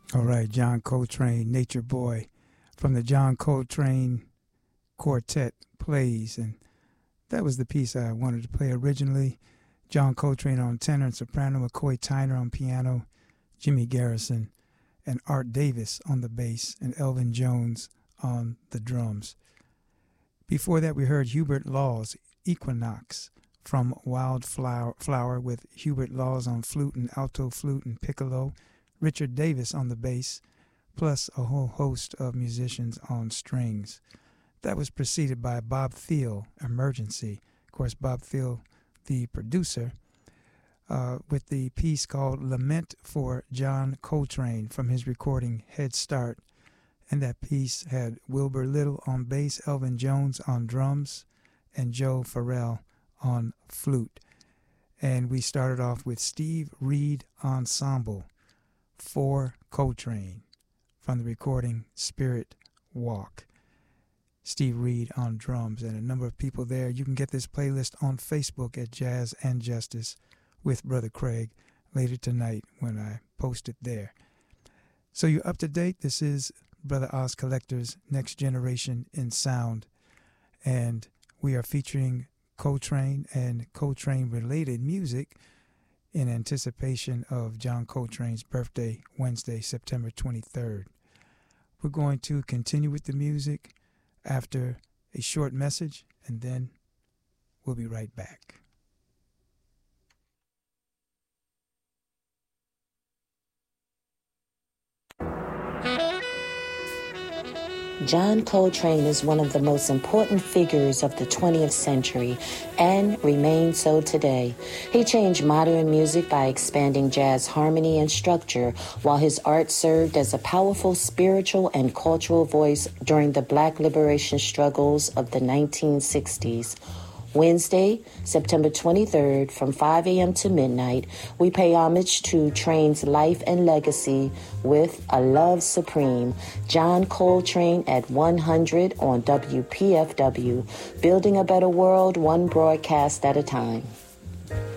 All right, John Coltrane, Nature Boy, from the John Coltrane Quartet Plays. And that was the piece I wanted to play originally. John Coltrane on tenor and soprano, McCoy Tyner on piano, Jimmy Garrison, and Art Davis on the bass, and Elvin Jones on the drums. Before that, we heard Hubert Laws, Equinox, from Wildflower with Hubert Laws on flute and alto flute and piccolo, Richard Davis on the bass, plus a whole host of musicians on strings. That was preceded by Bob Thiele, Emergency. Of course, Bob Thiele, the producer, with the piece called Lament for John Coltrane from his recording Head Start. And that piece had Wilbur Little on bass, Elvin Jones on drums, and Joe Farrell on flute. And we started off with Steve Reed Ensemble for Coltrane from the recording Spirit Walk. Steve Reed on drums and a number of people there. You can get this playlist on Facebook at Jazz and Justice with Brother Craig later tonight when I post it there. So you're up to date. This is Brother Oz Collector's Next Generation in Sound, and we are featuring Coltrane and Coltrane-related music in anticipation of John Coltrane's birthday, Wednesday, September 23rd. We're going to continue with the music after a short message, and then we'll be right back. John Coltrane is one of the most important figures of the 20th century and remains so today. He changed modern music by expanding jazz harmony and structure, while his art served as a powerful spiritual and cultural voice during the Black liberation struggles of the 1960s. Wednesday, September 23rd, from 5 a.m. to midnight, we pay homage to Train's life and legacy with A Love Supreme, John Coltrane at 100 on WPFW, building a better world one broadcast at a time.